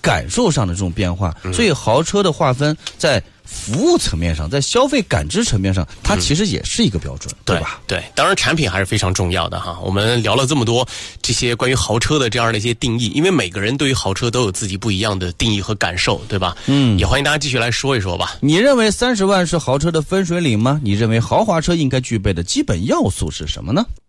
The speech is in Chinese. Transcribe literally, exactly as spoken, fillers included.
感受上的这种变化。嗯、所以豪车的划分在服务层面上，在消费感知层面上，它其实也是一个标准，嗯、对吧？ 对，当然产品还是非常重要的哈。我们聊了这么多这些关于豪车的这样的一些定义，因为每个人对于豪车都有自己不一样的定义和感受，对吧？嗯，也欢迎大家继续来说一说吧。 你认为三十万是豪车的分水岭吗？你认为豪华车应该具备的基本要素是什么呢？